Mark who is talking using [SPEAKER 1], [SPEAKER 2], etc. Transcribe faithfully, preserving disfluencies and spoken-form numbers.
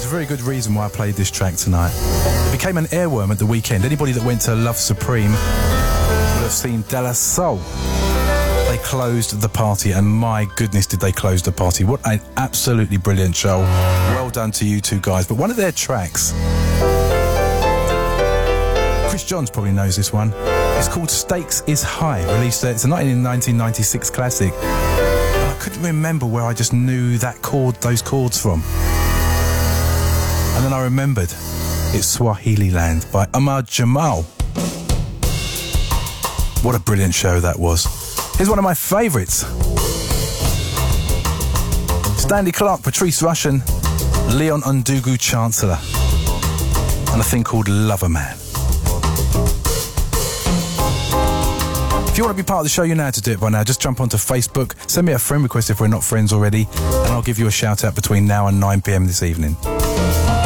[SPEAKER 1] a very good reason why I played this track tonight. It became an airworm at the weekend. Anybody that went to Love Supreme would have seen De La Soul. They closed the party, and my goodness did they close the party. What an absolutely brilliant show. Well done to you two guys. But one of their tracks, Chris Johns probably knows this one. It's called Stakes is High, released, uh, it's a nineteen ninety-six classic. And I couldn't remember where I just knew that chord, those chords from. And then I remembered, it's Swahili Land by Ahmad Jamal. What a brilliant show that was. Here's one of my favourites. Stanley Clarke, Patrice Rushen, Leon Undugu Chancellor, and a thing called Lover Man. If you want to be part of the show, you know how to do it by now. Just jump onto Facebook, send me a friend request if we're not friends already, and I'll give you a shout out between now and nine p.m. this evening.